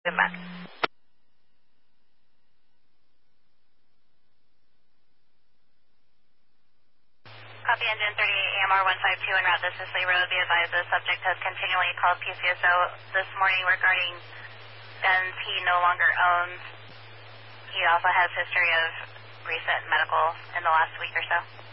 Good luck. Copy engine 38 AMR 152 en route to Sicily Road. Be advised the subject has continually called PCSO this morning regarding guns he no longer owns. He also has history of recent medical in the last week or so.